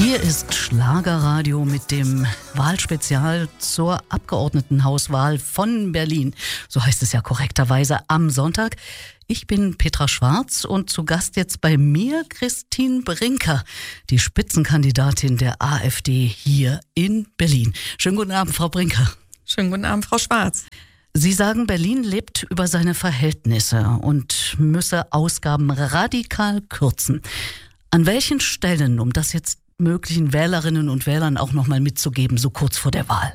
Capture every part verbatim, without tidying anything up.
Hier ist Schlagerradio mit dem Wahlspezial zur Abgeordnetenhauswahl von Berlin. So heißt es ja korrekterweise am Sonntag. Ich bin Petra Schwarz und zu Gast jetzt bei mir Christine Brinker, die Spitzenkandidatin der AfD hier in Berlin. Schönen guten Abend, Frau Brinker. Schönen guten Abend, Frau Schwarz. Sie sagen, Berlin lebt über seine Verhältnisse und müsse Ausgaben radikal kürzen. An welchen Stellen, um das jetzt möglichen Wählerinnen und Wählern auch noch mal mitzugeben, so kurz vor der Wahl?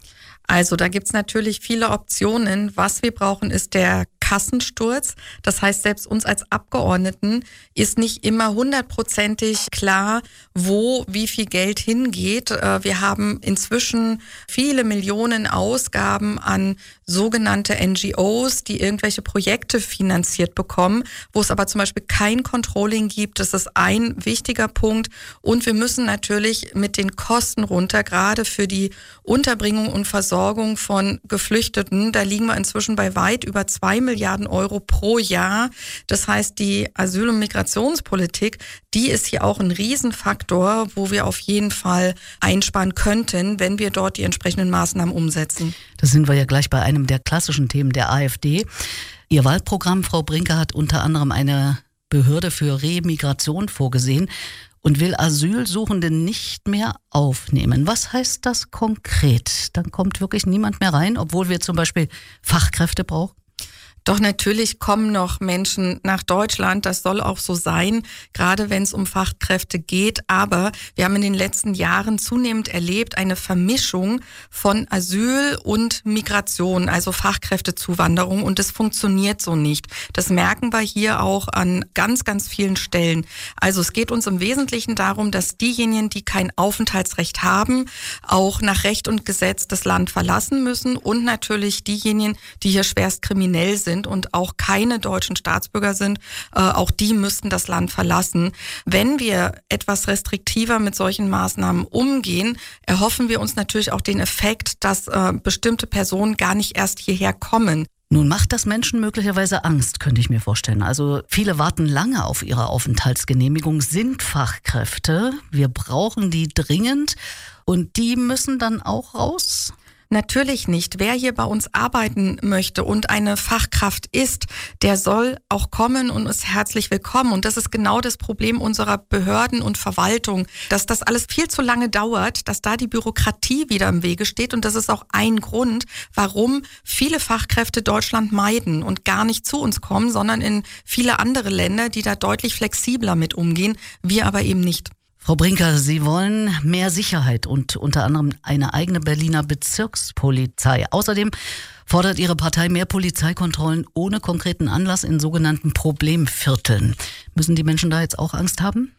Also da gibt's natürlich viele Optionen. Was wir brauchen, ist der Kassensturz. Das heißt, selbst uns als Abgeordneten ist nicht immer hundertprozentig klar, wo wie viel Geld hingeht. Wir haben inzwischen viele Millionen Ausgaben an sogenannte N G Os, die irgendwelche Projekte finanziert bekommen, wo es aber zum Beispiel kein Controlling gibt. Das ist ein wichtiger Punkt. Und wir müssen natürlich mit den Kosten runter, gerade für die Unterbringung und Versorgung von Geflüchteten. Da liegen wir inzwischen bei weit über zwei Milliarden Euro pro Jahr. Das heißt, die Asyl- und Migrationspolitik, die ist hier auch ein Riesenfaktor, wo wir auf jeden Fall einsparen könnten, wenn wir dort die entsprechenden Maßnahmen umsetzen. Da sind wir ja gleich bei einem der klassischen Themen der AfD. Ihr Wahlprogramm, Frau Brinker, hat unter anderem eine Behörde für Remigration vorgesehen und will Asylsuchende nicht mehr aufnehmen. Was heißt das konkret? Dann kommt wirklich niemand mehr rein, obwohl wir zum Beispiel Fachkräfte brauchen? Doch natürlich kommen noch Menschen nach Deutschland, das soll auch so sein, gerade wenn es um Fachkräfte geht. Aber wir haben in den letzten Jahren zunehmend erlebt eine Vermischung von Asyl und Migration, also Fachkräftezuwanderung, und das funktioniert so nicht. Das merken wir hier auch an ganz, ganz vielen Stellen. Also es geht uns im Wesentlichen darum, dass diejenigen, die kein Aufenthaltsrecht haben, auch nach Recht und Gesetz das Land verlassen müssen, und natürlich diejenigen, die hier schwerst kriminell sind und auch keine deutschen Staatsbürger sind, äh, auch die müssten das Land verlassen. Wenn wir etwas restriktiver mit solchen Maßnahmen umgehen, erhoffen wir uns natürlich auch den Effekt, dass äh, bestimmte Personen gar nicht erst hierher kommen. Nun macht das Menschen möglicherweise Angst, könnte ich mir vorstellen. Also viele warten lange auf ihre Aufenthaltsgenehmigung, sind Fachkräfte. Wir brauchen die dringend und die müssen dann auch raus. Natürlich nicht. Wer hier bei uns arbeiten möchte und eine Fachkraft ist, der soll auch kommen und ist herzlich willkommen. Und das ist genau das Problem unserer Behörden und Verwaltung, dass das alles viel zu lange dauert, dass da die Bürokratie wieder im Wege steht. Und das ist auch ein Grund, warum viele Fachkräfte Deutschland meiden und gar nicht zu uns kommen, sondern in viele andere Länder, die da deutlich flexibler mit umgehen, wir aber eben nicht. Frau Brinker, Sie wollen mehr Sicherheit und unter anderem eine eigene Berliner Bezirkspolizei. Außerdem fordert Ihre Partei mehr Polizeikontrollen ohne konkreten Anlass in sogenannten Problemvierteln. Müssen die Menschen da jetzt auch Angst haben?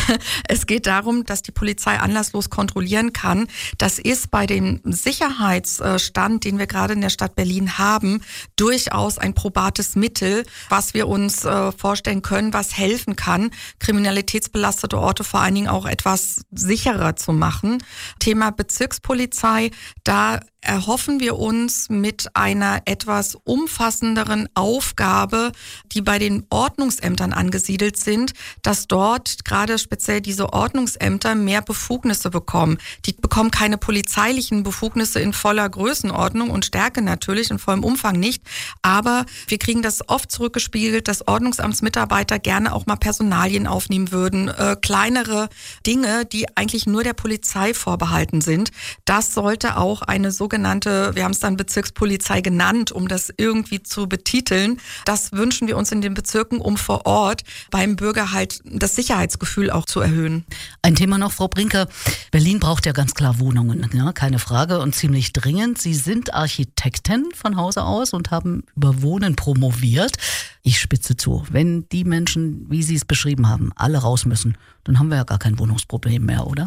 Es geht darum, dass die Polizei anlasslos kontrollieren kann. Das ist bei dem Sicherheitsstand, den wir gerade in der Stadt Berlin haben, durchaus ein probates Mittel, was wir uns vorstellen können, was helfen kann, kriminalitätsbelastete Orte vor allen Dingen auch etwas sicherer zu machen. Thema Bezirkspolizei, da erhoffen wir uns mit einer etwas umfassenderen Aufgabe, die bei den Ordnungsämtern angesiedelt sind, dass dort gerade speziell diese Ordnungsämter mehr Befugnisse bekommen. Die bekommen keine polizeilichen Befugnisse in voller Größenordnung und Stärke natürlich, in vollem Umfang nicht. Aber wir kriegen das oft zurückgespiegelt, dass Ordnungsamtsmitarbeiter gerne auch mal Personalien aufnehmen würden. Äh, kleinere Dinge, die eigentlich nur der Polizei vorbehalten sind. Das sollte auch eine sogenannte sogenannte, wir haben es dann Bezirkspolizei genannt, um das irgendwie zu betiteln. Das wünschen wir uns in den Bezirken, um vor Ort beim Bürger halt das Sicherheitsgefühl auch zu erhöhen. Ein Thema noch, Frau Brinker. Berlin braucht ja ganz klar Wohnungen, ja, keine Frage, und ziemlich dringend. Sie sind Architektin von Hause aus und haben über Wohnen promoviert. Ich spitze zu, wenn die Menschen, wie Sie es beschrieben haben, alle raus müssen, dann haben wir ja gar kein Wohnungsproblem mehr, oder?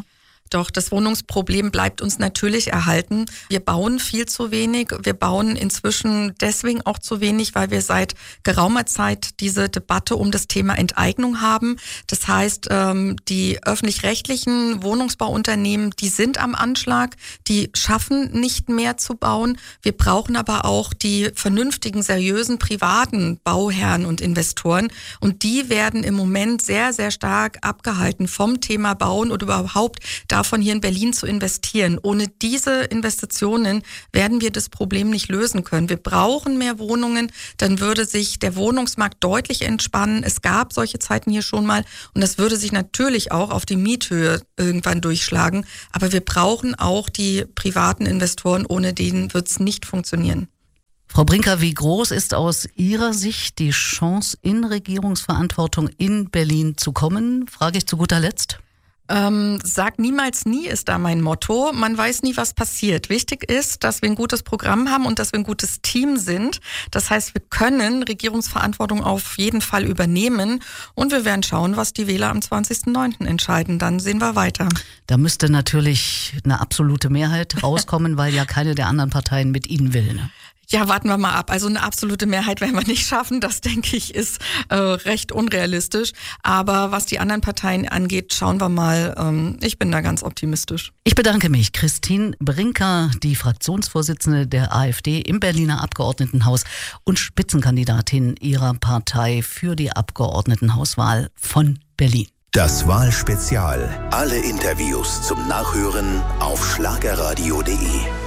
Doch das Wohnungsproblem bleibt uns natürlich erhalten. Wir bauen viel zu wenig. Wir bauen inzwischen deswegen auch zu wenig, weil wir seit geraumer Zeit diese Debatte um das Thema Enteignung haben. Das heißt, die öffentlich-rechtlichen Wohnungsbauunternehmen, die sind am Anschlag, die schaffen nicht mehr zu bauen. Wir brauchen aber auch die vernünftigen, seriösen privaten Bauherren und Investoren. Und die werden im Moment sehr, sehr stark abgehalten vom Thema Bauen und überhaupt davon, hier in Berlin zu investieren. Ohne diese Investitionen werden wir das Problem nicht lösen können. Wir brauchen mehr Wohnungen, dann würde sich der Wohnungsmarkt deutlich entspannen. Es gab solche Zeiten hier schon mal und das würde sich natürlich auch auf die Miethöhe irgendwann durchschlagen. Aber wir brauchen auch die privaten Investoren, ohne denen wird es nicht funktionieren. Frau Brinker, wie groß ist aus Ihrer Sicht die Chance, in Regierungsverantwortung in Berlin zu kommen? Frage ich zu guter Letzt. Ähm, sag niemals nie ist da mein Motto. Man weiß nie, was passiert. Wichtig ist, dass wir ein gutes Programm haben und dass wir ein gutes Team sind. Das heißt, wir können Regierungsverantwortung auf jeden Fall übernehmen und wir werden schauen, was die Wähler am zwanzigsten neunten entscheiden. Dann sehen wir weiter. Da müsste natürlich eine absolute Mehrheit rauskommen, weil ja keine der anderen Parteien mit Ihnen will, ne? Ja, warten wir mal ab. Also eine absolute Mehrheit werden wir nicht schaffen. Das, denke ich, ist äh, recht unrealistisch. Aber was die anderen Parteien angeht, schauen wir mal. Ähm, ich bin da ganz optimistisch. Ich bedanke mich. Christine Brinker, die Fraktionsvorsitzende der AfD im Berliner Abgeordnetenhaus und Spitzenkandidatin ihrer Partei für die Abgeordnetenhauswahl von Berlin. Das Wahlspezial. Alle Interviews zum Nachhören auf schlagerradio punkt de.